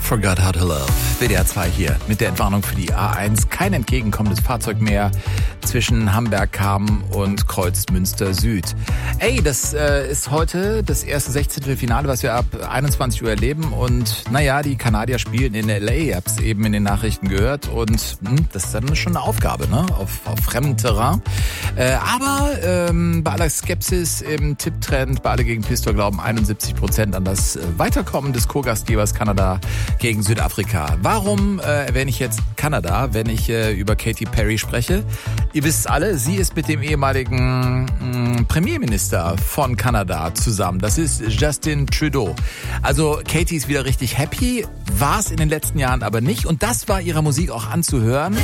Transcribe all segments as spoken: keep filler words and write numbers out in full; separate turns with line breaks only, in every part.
Forgot How to Love. W D R zwei hier mit der Entwarnung für die A eins. Kein entgegenkommendes Fahrzeug mehr zwischen Hamburg-Kamm und Kreuzmünster Süd. Ey, das äh, ist heute das erste sechzehnte Finale, was wir ab einundzwanzig Uhr erleben. Und naja, die Kanadier spielen in L A. Ihr habt es eben in den Nachrichten gehört. Und hm, das ist dann schon eine Aufgabe, ne? Auf, auf fremdem Terrain. Äh, aber ähm, bei aller Skepsis im Tipptrend, beide gegen Pistol glauben einundsiebzig Prozent an das Weiterkommen des Co-Gastgebers Kanada gegen Südafrika. Warum äh, erwähne ich jetzt Kanada, wenn ich äh, über Katy Perry spreche? Ihr wisst es alle, sie ist mit dem ehemaligen mh, Premierminister von Kanada zusammen. Das ist Justin Trudeau. Also Katy ist wieder richtig happy, war es in den letzten Jahren aber nicht. Und das war ihrer Musik auch anzuhören.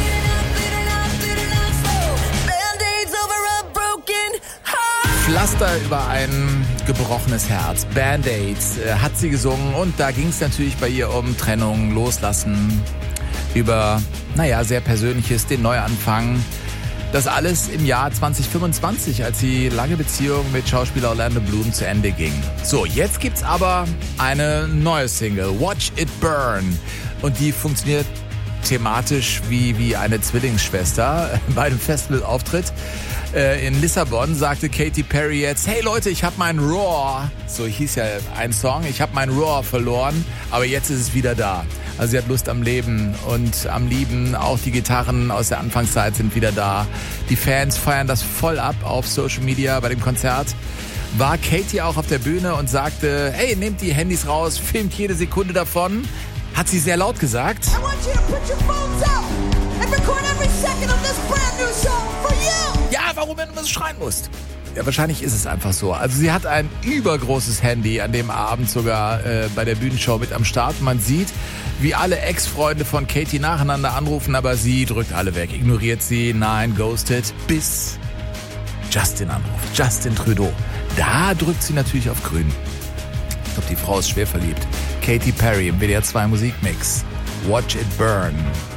Pflaster über ein gebrochenes Herz, Band-Aids, äh, hat sie gesungen und da ging es natürlich bei ihr um Trennung, Loslassen, über, naja, sehr Persönliches, den Neuanfang. Das alles im Jahr zwanzig fünfundzwanzig, als die lange Beziehung mit Schauspieler Orlando Bloom zu Ende ging. So, jetzt gibt's aber eine neue Single, Watch It Burn, und die funktioniert thematisch wie, wie eine Zwillingsschwester. Bei einem Festivalauftritt äh, in Lissabon sagte Katy Perry jetzt, hey Leute, ich habe mein Roar, so hieß ja ein Song, ich habe mein Roar verloren, aber jetzt ist es wieder da. Also sie hat Lust am Leben und am Lieben, auch die Gitarren aus der Anfangszeit sind wieder da. Die Fans feiern das voll ab auf Social Media. Bei dem Konzert war Katy auch auf der Bühne und sagte, hey, nehmt die Handys raus, filmt jede Sekunde davon. Hat sie sehr laut gesagt. I want you to put your phones out and record every second of this brand new song for you. Ja, warum wenn du das schreien musst? Ja, wahrscheinlich ist es einfach so. Also sie hat ein übergroßes Handy an dem Abend sogar äh, bei der Bühnenshow mit am Start. Man sieht, wie alle Ex-Freunde von Katy nacheinander anrufen, aber sie drückt alle weg, ignoriert sie, nein, ghostet, bis Justin anruft. Justin Trudeau. Da drückt sie natürlich auf grün. Ich glaube, die Frau ist schwer verliebt. Katy Perry im W D R zwei Musikmix. Watch It Burn.